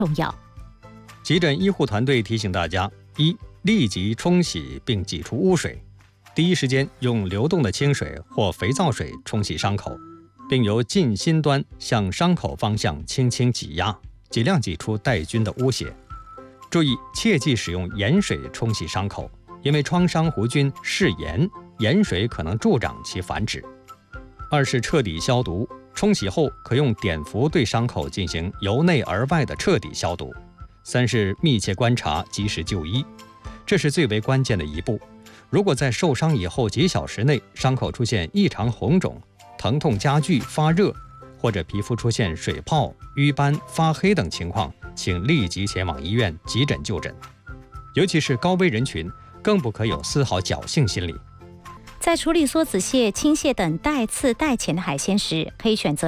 重要。 急诊医护团队提醒大家：一、立即冲洗并挤出污水，第一时间用流动的清水或肥皂水冲洗伤口，并由近心端向伤口方向轻轻挤压，尽量挤出带菌的污血。注意，切忌使用盐水冲洗伤口，因为创伤弧菌嗜盐，盐水可能助长其繁殖。二是彻底消毒，冲洗后可用碘伏对伤口进行由内而外的彻底消毒。三是密切观察，及时就医，这是最为关键的一步。如果在受伤以后几小时内伤口出现异常红肿、疼痛加剧、发热，或者皮肤出现水泡、瘀斑、发黑等情况，请立即前往医院急诊就诊。尤其是高危人群，更不可有丝毫侥幸心理。 在处理梭子蟹、青蟹等带刺带钳的海鲜时，可以选择